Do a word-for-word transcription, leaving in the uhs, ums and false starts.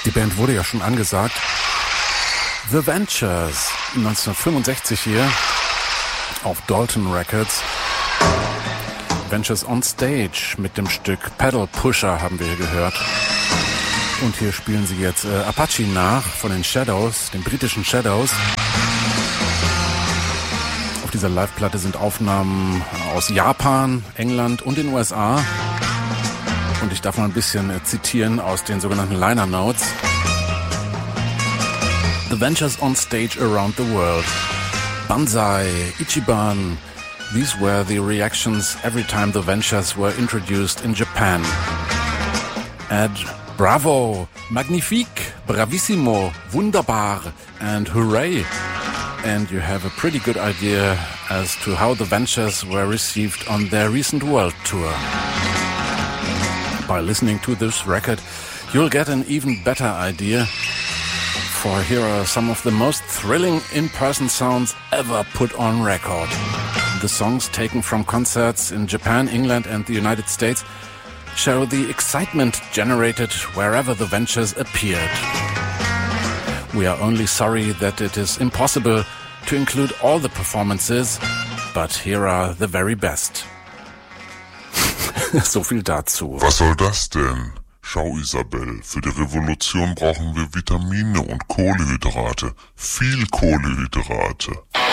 Die Band wurde ja schon angesagt. The Ventures, neunzehnhundertfünfundsechzig hier auf Dalton Records. Ventures on Stage mit dem Stück Pedal Pusher haben wir hier gehört. Und hier spielen sie jetzt äh, Apache nach von den Shadows, den britischen Shadows. Auf dieser Live-Platte sind Aufnahmen aus Japan, England und den U S A. Und ich darf mal ein bisschen äh, zitieren aus den sogenannten Liner Notes. The Ventures on Stage around the world. Banzai, Ichiban. These were the reactions every time the Ventures were introduced in Japan. Add bravo, magnifique, bravissimo, wunderbar, and hooray. And you have a pretty good idea as to how the Ventures were received on their recent world tour. By listening to this record, you'll get an even better idea. For here are some of the most thrilling in-person sounds ever put on record. The songs taken from concerts in Japan, England and the United States show the excitement generated wherever the Ventures appeared. We are only sorry that it is impossible to include all the performances, but here are the very best. So viel dazu. Was soll das denn? Schau, Isabel, für die Revolution brauchen wir Vitamine und Kohlenhydrate. Viel Kohlenhydrate.